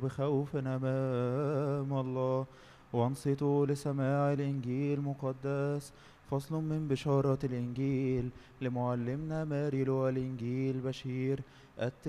بخوف أمام الله، وانصتوا لسماع الإنجيل المقدس. فصل من بشارة الإنجيل لمعلمنا ماري لوقا الإنجيل بشير